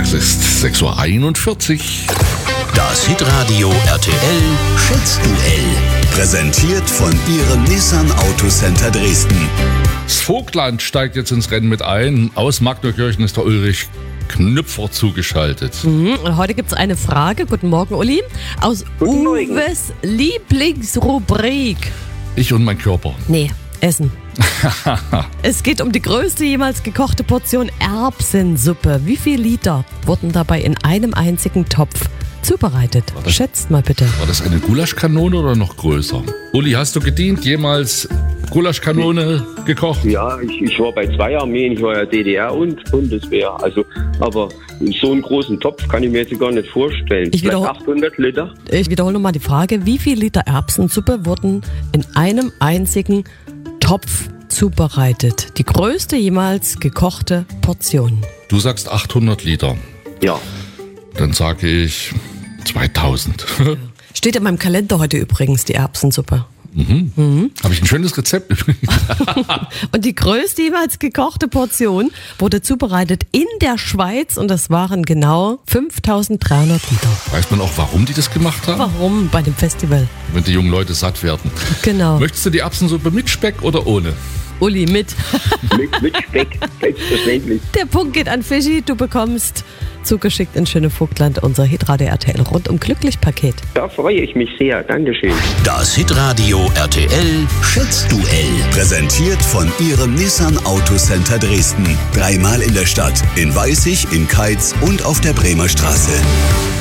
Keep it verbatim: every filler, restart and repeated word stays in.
Es ist sechs Uhr einundvierzig. Das Hitradio R T L Schätzduell. Präsentiert von Ihrem Nissan Autocenter Dresden. Das Vogtland steigt jetzt ins Rennen mit ein. Aus Magdenkirchen ist der Ulrich Knüpfer zugeschaltet. Mhm. Und heute gibt es eine Frage. Guten Morgen, Uli. Aus Guten Morgen. Uwes Lieblingsrubrik. Ich und mein Körper. Nee, Essen. Es geht um die größte jemals gekochte Portion Erbsensuppe. Wie viel Liter wurden dabei in einem einzigen Topf zubereitet? das- Schätzt mal bitte. War das eine Gulaschkanone oder noch größer? Uli, hast du gedient? Jemals Gulaschkanone gekocht? Ja, ich, ich war bei zwei Armeen, ich war ja D D R und Bundeswehr. Also, aber so einen großen Topf kann ich mir jetzt gar nicht vorstellen. Ich Vielleicht wiederhol- achthundert Liter? Ich wiederhole nochmal die Frage. Wie viel Liter Erbsensuppe wurden in einem einzigen Topf zubereitet? Die größte jemals gekochte Portion. Du sagst achthundert Liter. Ja. Dann sage ich zweitausend. Steht in meinem Kalender heute übrigens die Erbsensuppe. Habe ich ein schönes Rezept übrigens. Und die größte jemals gekochte Portion wurde zubereitet in der Schweiz und das waren genau fünftausenddreihundert Liter. Weiß man auch, warum die das gemacht haben? Warum? Bei dem Festival. Wenn die jungen Leute satt werden. Genau. Möchtest du die Erbsensuppe mit Speck oder ohne? Uli mit. Mit, mit Speck, selbstverständlich. Der Punkt geht an Fischi. Du bekommst zugeschickt in schöne Vogtland unser Hitradio R T L rundum glücklich Paket. Da freue ich mich sehr. Dankeschön. Das Hitradio R T L Schätzduell. Präsentiert von Ihrem Nissan Autocenter Dresden. Dreimal in der Stadt. In Weißig, in Keitz und auf der Bremer Straße.